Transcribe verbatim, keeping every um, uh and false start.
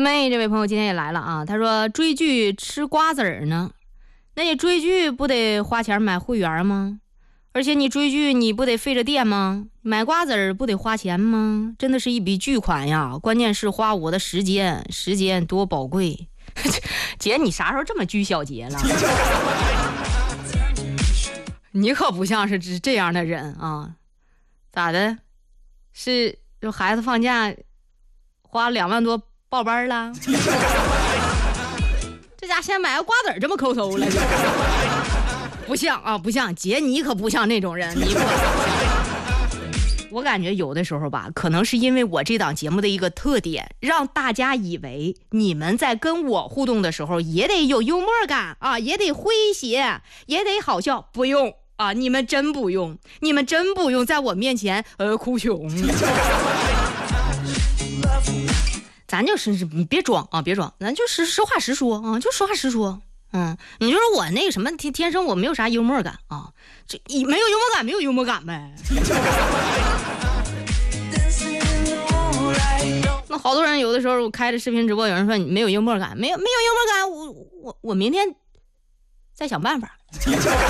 妹这位朋友今天也来了啊，他说追剧吃瓜子儿呢，那你追剧不得花钱买会员吗？而且你追剧你不得费着电吗？买瓜子儿不得花钱吗？真的是一笔巨款呀，关键是花我的时间，时间多宝贵。姐，你啥时候这么拘小节了？你可不像是这样的人啊！咋的？是就孩子放假花两万多报班了？这家现在买个瓜子儿这么抠搜了？不像啊，不像姐，你可不像那种人，你可不像。我感觉有的时候吧，可能是因为我这档节目的一个特点，让大家以为你们在跟我互动的时候也得有幽默感啊，也得诙谐，也得好笑。不用啊，你们真不用，你们真不用在我面前呃哭穷。咱就是你别装啊，别装，咱就实实话实说啊，就实话实说。嗯，你就说我那个什么天天生我没有啥幽默感啊，这没有幽默感，没有幽默感呗。那好多人有的时候开着视频直播，有人说你没有幽默感，没有没有幽默感，我我我明天再想办法。